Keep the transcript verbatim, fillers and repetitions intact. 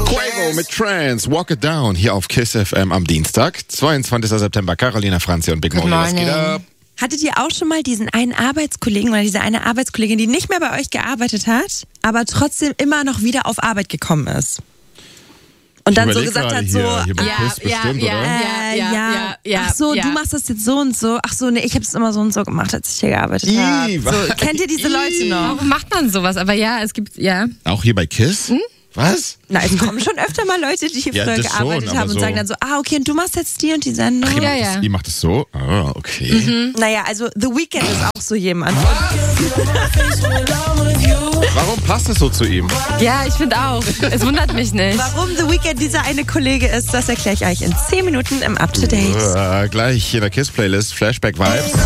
Quavo mit Trance, Walk It Down, hier auf KISS F M am Dienstag, zweiundzwanzigster September. Carolina Franzi und Big Molly, was geht ab? Hattet ihr auch schon mal diesen einen Arbeitskollegen oder diese eine Arbeitskollegin, die nicht mehr bei euch gearbeitet hat, aber trotzdem immer noch wieder auf Arbeit gekommen ist? Und dann so gesagt hat, so, hier, hier bei ja, KISS ja, bestimmt, ja, oder? äh, Ja, ja, ja, ja, ach so, ja. du machst das jetzt so und so. Ach so, nee, ich habe es immer so und so gemacht, als ich hier gearbeitet habe. Ih, So, was? kennt ihr diese Leute noch? Warum macht man sowas? Aber ja, es gibt, ja. Auch hier bei KISS? Hm? Was? Na, es kommen schon öfter mal Leute, die hier Ja, früher das schon, gearbeitet aber haben und so- sagen dann so, ah, okay, und du machst jetzt die und die Sendung. Ach, ihr, Ja, macht ja. Das, ihr macht es so? Ah, okay. Mhm. Naja, also The Weeknd ist auch so jemand. Warum passt es so zu ihm? Ja, ich finde auch. Es wundert mich nicht. Warum The Weeknd dieser eine Kollege ist, das erkläre ich euch in zehn Minuten im Up-to-Date. Äh, gleich in der KISS-Playlist, Flashback-Vibes.